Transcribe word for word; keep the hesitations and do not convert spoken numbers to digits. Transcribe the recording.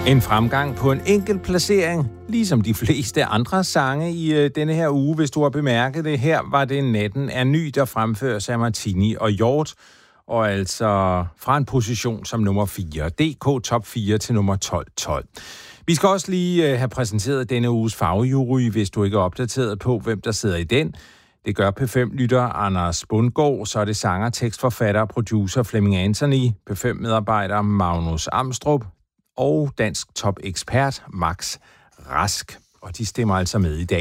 En fremgang på en enkelt placering, ligesom de fleste andre sange i øh, denne her uge, hvis du har bemærket det. Her var det Natten er ny, der fremføres af Martini og Hjort, og altså fra en position som nummer fire. D K top fire til nummer tolv tolv. Vi skal også lige øh, have præsenteret denne uges fagjury, hvis du ikke er opdateret på, hvem der sidder i den. Det gør P fem-lytter Anders Bundgaard, så er det sanger, tekstforfatter og producer Flemming Anthony, P fem-medarbejder Magnus Amstrup og dansk top-ekspert Max Rask. Og de stemmer altså med i dag.